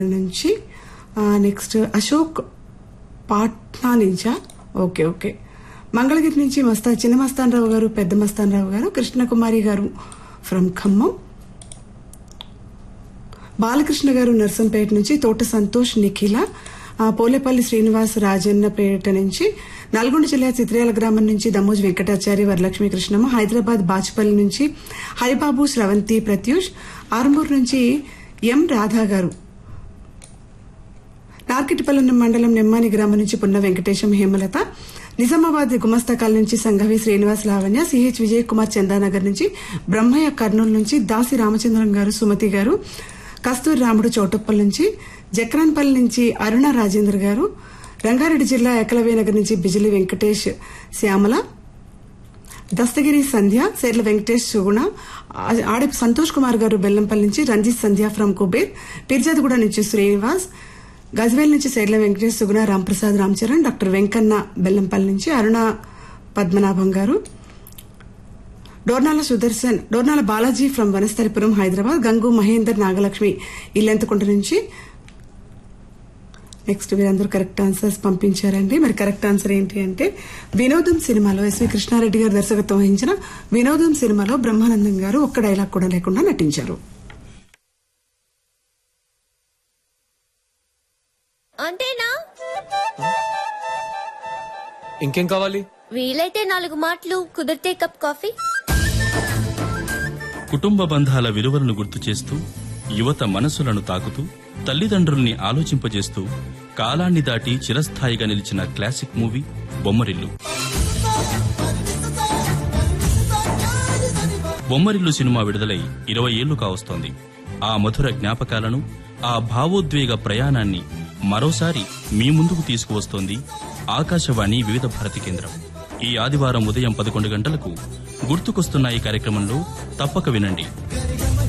నుంచి నెక్స్ట్ అశోక్ పాట్నా నుంచా okay okay Mangalagiri నుంచి చిన్న మస్తాన్ రావు గారు, పెద్ద మస్తాన్ రావు గారు, కృష్ణకుమారి గారు ఫ్రమ్ ఖమ్మం, బాలకృష్ణ గారు నర్సంపేట నుంచి, తోట సంతోష్, నిఖిల, పోలేపల్లి శ్రీనివాస్ రాజన్నపేట నుంచి, నల్గొండ జిల్లా చిత్రేల గ్రామం నుంచి దమ్మోజు వెంకటాచారి, వరలక్ష్మి కృష్ణమ్మ, హైదరాబాద్ బాచుపల్లి నుంచి హరిబాబు, శ్రవంతి, ప్రత్యూష్, ఆర్మూర్ నుంచి ఎం రాధా గారు, నార్కిటిపల్లి మండలం నెమ్మాని గ్రామం నుంచి పున్న వెంకటేశం, హేమలత, నిజామాబాద్ గుమస్తాకాల నుంచి సంఘవి శ్రీనివాస్, లావణ్య, సిహెచ్ విజయ్ కుమార్ చందానగర్ నుంచి, బ్రహ్మయ్య కర్నూలు నుంచి, దాసి రామచంద్రం గారు, సుమతి గారు, కస్తూరి రాముడు చౌటుప్పల్ నుంచి, జక్రాన్పల్లి నుంచి అరుణ రాజేంద్ర గారు, రంగారెడ్డి జిల్లా ఏకలవ్యనగర్ నుంచి బిజిలి వెంకటేష్, శ్యామల, దస్తగిరి సంధ్య, సేర్ల వెంకటేష్, సుగుణ, ఆడిపు సంతోష్ కుమార్ గారు బెల్లంపల్లి నుంచి, రంజిత్ సంధ్య ఫ్రమ్ కుబేర్, పిర్జాదిగూడ నుంచి శ్రీనివాస్, గజ్వేల్ నుంచి సేర్ల వెంకటేష్, సుగుణ, రాంప్రసాద్, రామచరణ్, డాక్టర్ వెంకన్న బెల్లంపల్లి నుంచి, అరుణ పద్మనాభం గారు, డోర్నాల సుదర్శన్, డోర్నాల బాలాజీ ఫ్రమ్ వనస్థలిపురం హైదరాబాద్, గంగు మహేందర్, నాగలక్ష్మి ఇల్లెంతకుంట నుంచి. నెక్స్ట్ వీరందరూ కరెక్ట్ ఆన్సర్స్ పంపించారండి. మరి కరెక్ట్ ఆన్సర్ ఏంటి అంటే వినోదం సినిమాలో ఎస్వి కృష్ణారెడ్డి గారు దర్శకత్వం వహించిన వినోదం సినిమాలో బ్రహ్మానందం గారు ఒక్క డైలాగ్ కూడా లేకుండా నటించారు. అంతేనా? ఇంకేం కావాలి? వీలైతే 4 మాటలు, కుదిరితే కప్ కాఫీ. కుటుంబ బంధాల విలువలను గుర్తు చేస్తూ, యువత మనసులను తాకుతూ, తల్లిదండ్రుల్ని ఆలోచింపజేస్తూ, కాలాన్ని దాటి చిరస్థాయిగా నిలిచిన classic movie Bommarillu. Bommarillu cinema విడుదలై 20 ఏళ్లు కావస్తోంది. ఆ మధుర జ్ఞాపకాలను, ఆ భావోద్వేగ ప్రయాణాన్ని మరోసారి మీ ముందుకు తీసుకువస్తోంది ఆకాశవాణి వివిధ భారతి కేంద్రం. ఈ ఆదివారం ఉదయం 11 గంటలకు గుర్తుకొస్తున్న ఈ కార్యక్రమంలో తప్పక వినండి.